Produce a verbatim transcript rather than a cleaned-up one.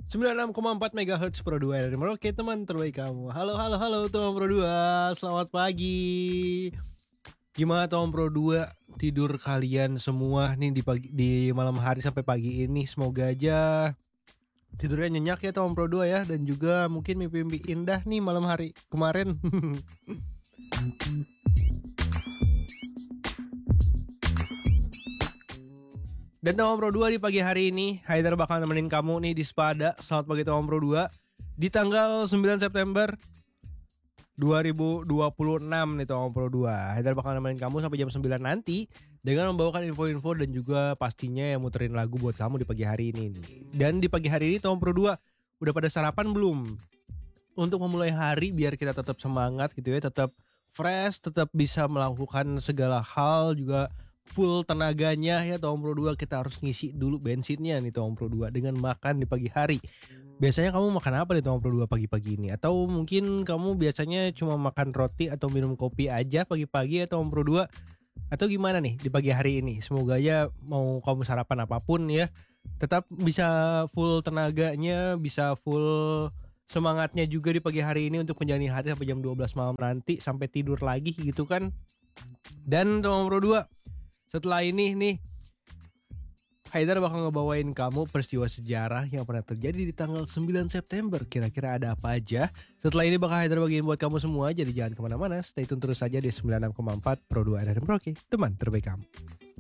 sembilan puluh enam koma empat megahertz Pro dua dari Merauke, teman terbaik kamu. Halo, halo, halo teman Pro dua, selamat pagi. Gimana teman Pro dua, tidur kalian semua nih di pagi, di malam hari sampai pagi ini? Semoga aja tidurnya nyenyak ya teman Pro dua ya. Dan juga mungkin mimpi-mimpi indah nih malam hari kemarin. Dan teman Pro dua di pagi hari ini, Haidar bakal nemenin kamu nih di Sepada. Selamat pagi teman Pro dua. Di tanggal sembilan September dua ribu dua puluh enam nih teman Pro dua. Haidar bakal nemenin kamu sampai jam sembilan nanti dengan membawakan info-info dan juga pastinya yang muterin lagu buat kamu di pagi hari ini nih. Dan di pagi hari ini teman Pro dua udah pada sarapan belum? Untuk memulai hari biar kita tetap semangat gitu ya, tetap fresh, tetap bisa melakukan segala hal, juga full tenaganya ya Tom Pro dua. Kita harus ngisi dulu bensinnya nih Tom Pro dua dengan makan di pagi hari. Biasanya kamu makan apa nih Tom Pro dua pagi-pagi ini? Atau mungkin kamu biasanya cuma makan roti atau minum kopi aja pagi-pagi ya Tom Pro dua? Atau gimana nih di pagi hari ini? Semoga aja mau kamu sarapan apapun ya, tetap bisa full tenaganya, bisa full semangatnya juga di pagi hari ini untuk menjalani hari sampai jam dua belas malam nanti, sampai tidur lagi gitu kan. Dan Tom Pro dua, setelah ini nih Haidar bakal ngebawain kamu peristiwa sejarah yang pernah terjadi di tanggal sembilan September. Kira-kira ada apa aja? Setelah ini bakal Haidar bagiin buat kamu semua. Jadi jangan kemana-mana, stay tune terus saja di sembilan puluh enam koma empat Pro dua R R M Merauke, teman terbaik kamu.